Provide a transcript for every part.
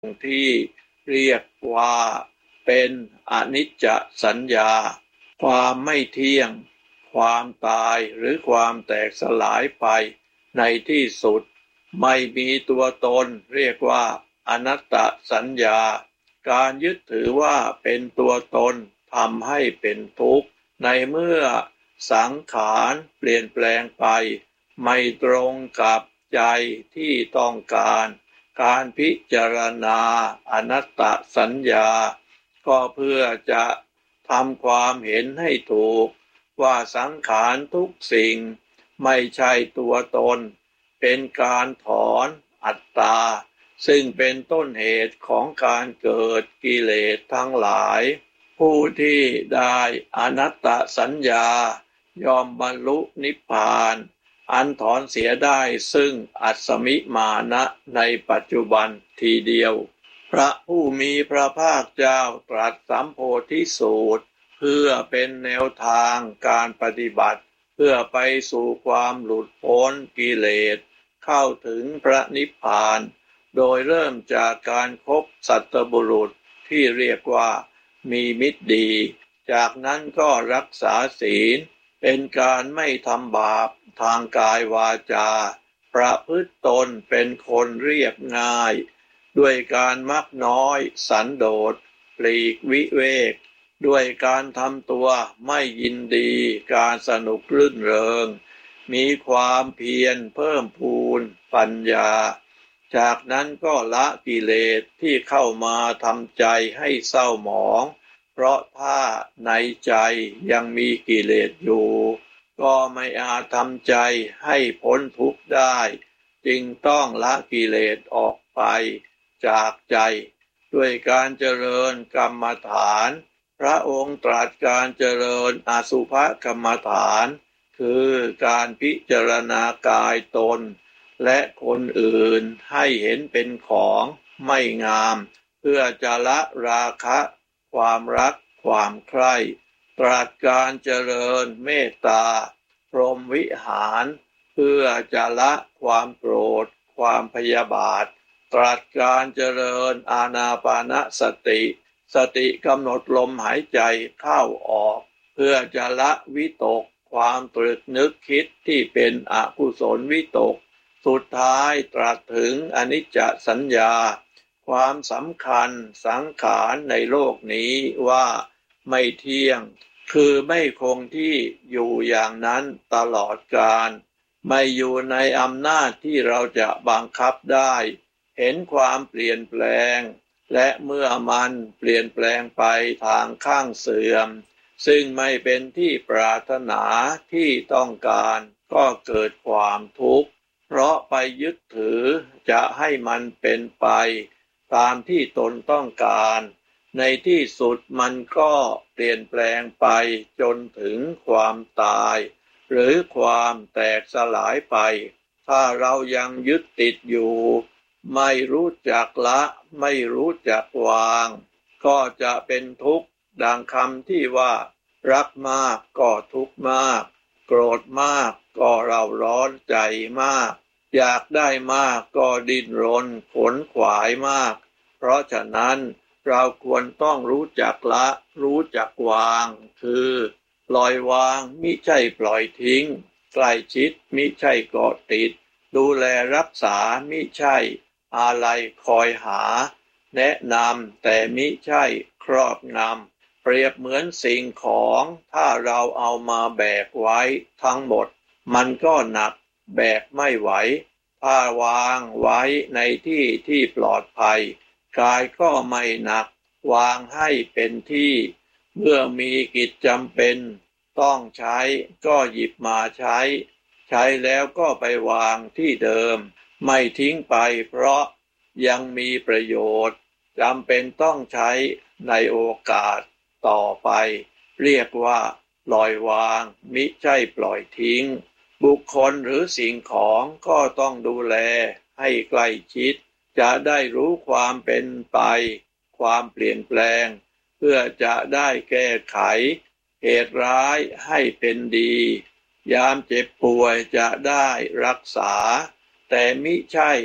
ที่เรียกว่าเป็นอนิจจสัญญาความไม่เที่ยงความตายหรือความแตกสลายไปในที่สุดไม่มีตัวตนเรียกว่าอนัตตสัญญาการยึดถือว่าเป็นตัวตนทำให้เป็นทุกข์ในเมื่อสังขารเปลี่ยนแปลงไปไม่ตรงกับใจที่ต้องการพิจารณาอนัตตสัญญาก็เพื่อจะทำความเห็นให้ถูกว่าสังขารทุกสิ่งไม่ใช่ตัวตนเป็นการถอนอัตตาซึ่งเป็นต้นเหตุของการเกิดกิเลสทั้งหลายผู้ที่ได้อนัตตสัญญายอมบรรลุนิพพานอันถอนเสียได้ซึ่งอัศมิมานะในปัจจุบันทีเดียวพระผู้มีพระภาคเจ้าตรัสสัมโพธิสูตรเพื่อเป็นแนวทางการปฏิบัติเพื่อไปสู่ความหลุดพ้นกิเลสเข้าถึงพระนิพพานโดยเริ่มจากการคบสัตบุรุษที่เรียกว่ามีมิตรดีจากนั้นก็รักษาศีลเป็นการไม่ทำบาปทางกายวาจาประพฤติตนเป็นคนเรียบง่ายด้วยการมักน้อยสันโดษปลีกวิเวกด้วยการทำตัวไม่ยินดีการสนุกรื่นเริงมีความเพียรเพิ่มพูนปัญญาจากนั้นก็ละกิเลสที่เข้ามาทำใจให้เศร้าหมองเพราะถ้าในใจยังมีกิเลสอยู่ก็ไม่อาจทำใจให้พ้นทุกข์ได้จึงต้องละกิเลสออกไปจากใจด้วยการเจริญกรรมฐานพระองค์ตรัสการเจริญอสุภกรรมฐานคือการพิจารณากายตนและคนอื่นให้เห็นเป็นของไม่งามเพื่อจะละราคะความรักความใคร่ตรัสการเจริญเมตตาพรหมวิหารเพื่อจะละความโกรธความพยาบาทตรัสการเจริญอานาปานสติกำหนดลมหายใจเข้าออกเพื่อจะละวิตกความตรึกนึกคิดที่เป็นอกุศลวิตกสุดท้ายตรัสถึงอนิจจสัญญาความสำคัญสังขารในโลกนี้ว่าไม่เที่ยงคือไม่คงที่อยู่อย่างนั้นตลอดกาลไม่อยู่ในอำนาจที่เราจะบังคับได้เห็นความเปลี่ยนแปลงและเมื่อมันเปลี่ยนแปลงไปทางข้างเสื่อมซึ่งไม่เป็นที่ปรารถนาที่ต้องการก็เกิดความทุกข์เพราะไปยึดถือจะให้มันเป็นไปตามที่ตนต้องการในที่สุดมันก็เปลี่ยนแปลงไปจนถึงความตายหรือความแตกสลายไปถ้าเรายังยึดติดอยู่ไม่รู้จักละไม่รู้จักวางก็จะเป็นทุกข์ดังคำที่ว่ารักมากก็ทุกข์มากโกรธมากก็เร่าร้อนใจมากอยากได้มากก็ดิ้นรนขนขวายมากเพราะฉะนั้นเราควรต้องรู้จักละรู้จักวางคือปล่อยวางมิใช่ปล่อยทิ้งใกล้ชิดมิใช่เกาะติดดูแลรักษามิใช่อะไรคอยหาแนะนำแต่มิใช่ครอบงำเปรียบเหมือนสิ่งของถ้าเราเอามาแบกไว้ทั้งหมดมันก็หนักแบกไม่ไหวถ้าวางไว้ในที่ที่ปลอดภัยกายก็ไม่หนักวางให้เป็นที่เมื่อมีกิจจำเป็นต้องใช้ก็หยิบมาใช้แล้วก็ไปวางที่เดิมไม่ทิ้งไปเพราะยังมีประโยชน์จำเป็นต้องใช้ในโอกาสต่อไปเรียกว่าปล่อยวางมิใช่ปล่อยทิ้งบุคคลหรือสิ่งของก็ต้องดูแลให้ใกล้ชิดจะได้รู้ความเป็นไปความเปลี่ยนแปลงเพื่อจะได้แก้ไขเหตุร้ายให้เป็นดียามเจ็บป่วยจะได้รักษาแต่มิใช่ท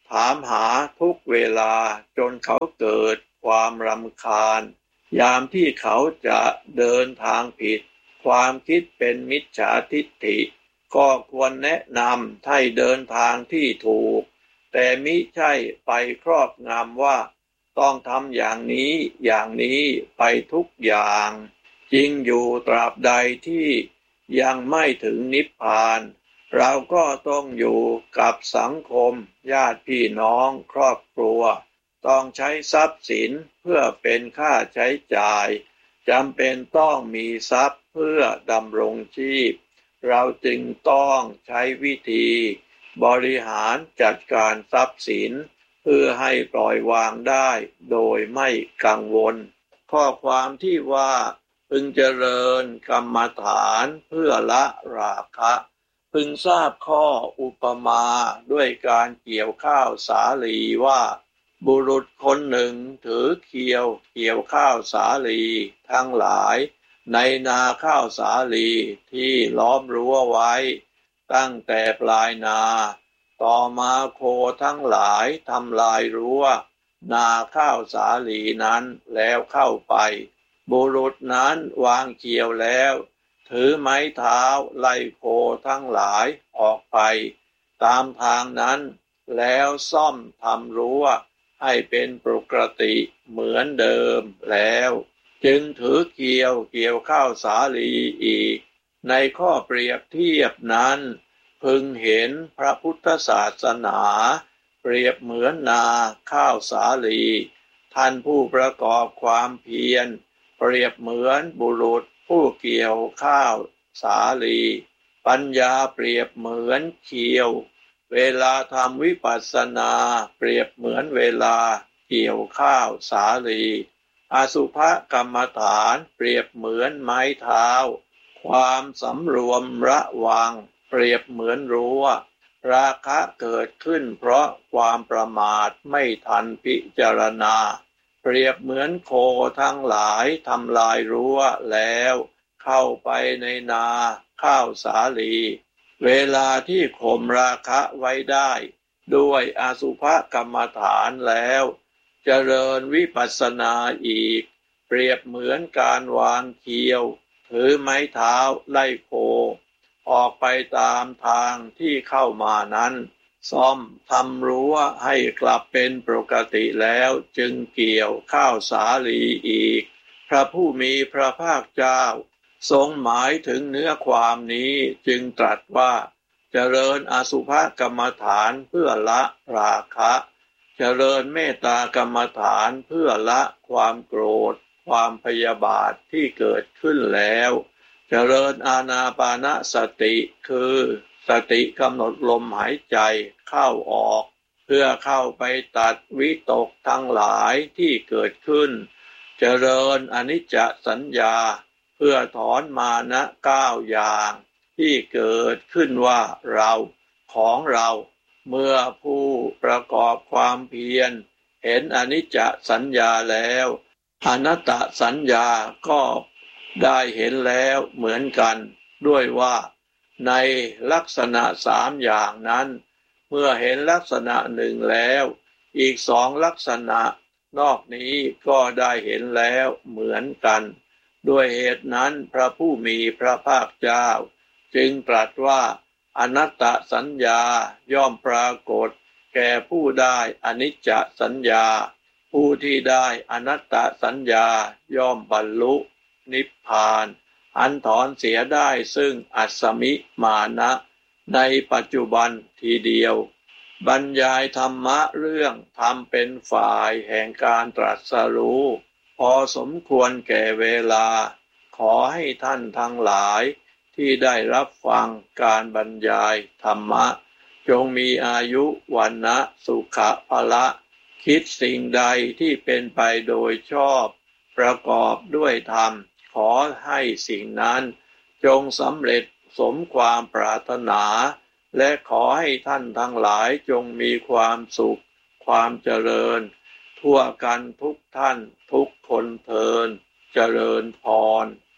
ถามหาทุกเวลาจนเขาเกิดความรำคาญยามที่เขาจะเดินทางผิดความคิดเป็นมิจฉาทิฏฐิก็ควรแนะนำให้เดินทางที่ถูกแต่มิใช่ไปครอบงำว่าต้องทำอย่างนี้อย่างนี้ไปทุกอย่างจริงอยู่ตราบใดที่ยังไม่ถึงนิพพานเราก็ต้องอยู่กับสังคมญาติพี่น้องครอบครัวต้องใช้ทรัพย์สินเพื่อเป็นค่าใช้จ่ายจำเป็นต้องมีทรัพย์เพื่อดำรงชีพเราจึงต้องใช้วิธีบริหารจัดการทรัพย์สินเพื่อให้ปล่อยวางได้โดยไม่กังวลข้อความที่ว่าพึงเจริญกรรมฐานเพื่อละราคะพึงทราบข้ออุปมาด้วยการเกี่ยวข้าวสาลีว่าบุรุษคนหนึ่งถือเขียวเกี่ยวข้าวสาลีทั้งหลายในนาข้าวสาลีที่ล้อมรั้วไว้ตั้งแต่ปลายนาต่อมาโคทั้งหลายทำลายรั้วนาข้าวสาลีนั้นแล้วเข้าไปบุรุษนั้นวางเขียวแล้วถือไม้เท้าไล่โคทั้งหลายออกไปตามทางนั้นแล้วซ่อมทำรั้วให้เป็นปกติเหมือนเดิมแล้วจึงถือเกี่ยวข้าวสาลีอีกในข้อเปรียบเทียบนั้นพึงเห็นพระพุทธศาสนาเปรียบเหมือนนาข้าวสาลีท่านผู้ประกอบความเพียรเปรียบเหมือนบุรุษผู้เกี่ยวข้าวสาลีปัญญาเปรียบเหมือนเขียวเวลาทำวิปัสสนาเปรียบเหมือนเวลาเกี่ยวข้าวสาลีอสุภกรรมฐานเปรียบเหมือนไม้เท้าความสำรวมระวังเปรียบเหมือนรั้วราคะเกิดขึ้นเพราะความประมาทไม่ทันพิจารณาเปรียบเหมือนโคทั้งหลายทำลายรั้วแล้วเข้าไปในนาข้าวสาลีเวลาที่ข่มราคะไว้ได้ด้วยอสุภกรรมฐานแล้วเจริญวิปัสสนาอีกเปรียบเหมือนการวางเขียวถือไม้เท้าไล่โคออกไปตามทางที่เข้ามานั้นซ่อมทำรั้วให้กลับเป็นปกติแล้วจึงเกี่ยวข้าวสาลีอีกพระผู้มีพระภาคเจ้าทรงหมายถึงเนื้อความนี้จึงตรัสว่าเจริญอสุภกรรมฐานเพื่อละราคะเจริญเมตตากรรมฐานเพื่อละความโกรธความพยาบาทที่เกิดขึ้นแล้วเจริญอานาปานสติคือสติกำหนดลมหายใจเข้าออกเพื่อเข้าไปตัดวิตกทั้งหลายที่เกิดขึ้นเจริญอนิจจสัญญาเพื่อถอนมานะ9อย่างที่เกิดขึ้นว่าเราของเราเมื่อผู้ประกอบความเพียรเห็นอนิจจสัญญาแล้วอนัตตสัญญาก็ได้เห็นแล้วเหมือนกันด้วยว่าในลักษณะ3อย่างนั้นเมื่อเห็นลักษณะหนึ่งแล้วอีก2ลักษณะนอกนี้ก็ได้เห็นแล้วเหมือนกันด้วยเหตุนั้นพระผู้มีพระภาคเจ้าจึงตรัสว่าอนัตตสัญญาย่อมปรากฏแก่ผู้ได้อนิจจสัญญาผู้ที่ได้อนัตตสัญญาย่อมบรรลุนิพพานอันถอนเสียได้ซึ่งอัสสมิมานะในปัจจุบันทีเดียวบรรยายธรรมะเรื่องธรรมเป็นฝ่ายแห่งการตรัสรู้พอสมควรแก่เวลาขอให้ท่านทั้งหลายที่ได้รับฟังการบรรยายธรรมะจงมีอายุวันนะสุขะภละคิดสิ่งใดที่เป็นไปโดยชอบประกอบด้วยธรรมขอให้สิ่งนั้นจงสำเร็จสมความปรารถนาและขอให้ท่านทั้งหลายจงมีความสุขความเจริญทั่วกันทุกท่านทุกคนเทอญเจริญพร